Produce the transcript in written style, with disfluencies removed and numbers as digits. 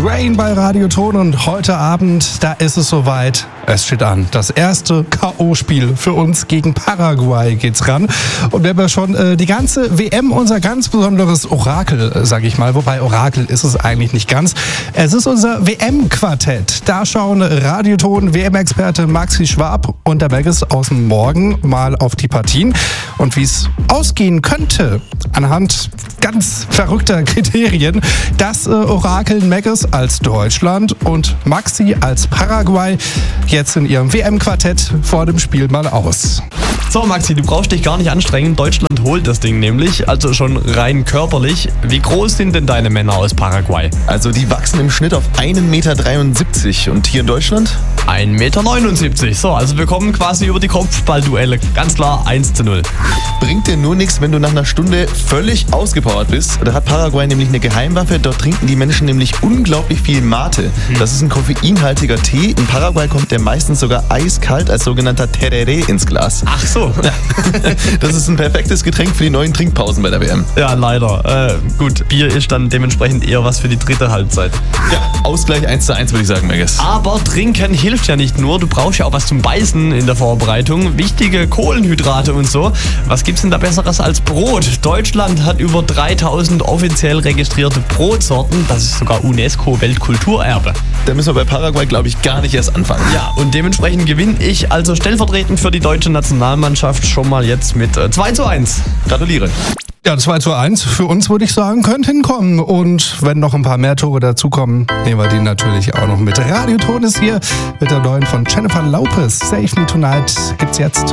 Rain bei Radio Ton und heute Abend, da ist es soweit. Es steht an. Das erste K.O.-Spiel für uns gegen Paraguay geht's ran. Und wir haben ja schon die ganze WM unser ganz besonderes Orakel, sag ich mal. Wobei Orakel ist es eigentlich nicht ganz. Es ist unser WM-Quartett. Da schauen Radio Ton WM-Experte Maxi Schwab und der Meggis aus dem Morgen mal auf die Partien. Und wie es ausgehen könnte, anhand ganz verrückter Kriterien, das orakeln Meggis als Deutschland und Maxi als Paraguay jetzt in ihrem WM-Quartett vor dem Spiel mal aus. So Maxi, du brauchst dich gar nicht anstrengen. Deutschland holt das Ding nämlich, also schon rein körperlich. Wie groß sind denn deine Männer aus Paraguay? Also die wachsen im Schnitt auf 1,73 Meter. Und hier in Deutschland? 1,79 Meter. So, also wir kommen quasi über die Kopfballduelle. Ganz klar 1:0. Bringt dir nur nichts, wenn du nach einer Stunde völlig ausgepowert bist. Da hat Paraguay nämlich eine Geheimwaffe. Dort trinken die Menschen nämlich unglaublich viel Mate. Das ist ein koffeinhaltiger Tee. In Paraguay kommt der meistens sogar eiskalt als sogenannter Tereré ins Glas. Ach so. Ja. Das ist ein perfektes Getränk für die neuen Trinkpausen bei der WM. Ja, leider. Gut, Bier ist dann dementsprechend eher was für die dritte Halbzeit. Ja, Ausgleich 1:1 würde ich sagen, Meggis. Aber trinken hilft ja nicht nur. Du brauchst ja auch was zum Beißen in der Vorbereitung. Wichtige Kohlenhydrate und so. Was gibt's denn da Besseres als Brot? Deutschland hat über 3000 offiziell registrierte Brotsorten. Das ist sogar UNESCO-Weltkulturerbe. Da müssen wir bei Paraguay, glaube ich, gar nicht erst anfangen. Ja, und dementsprechend gewinne ich also stellvertretend für die deutsche Nationalmannschaft schon mal jetzt mit 2:1. Gratuliere. Ja, 2:1 für uns, würde ich sagen, könnte hinkommen. Und wenn noch ein paar mehr Tore dazukommen, nehmen wir die natürlich auch noch mit. Radio Ton ist hier mit der neuen von Jennifer Lopez. Save Me Tonight gibt's jetzt.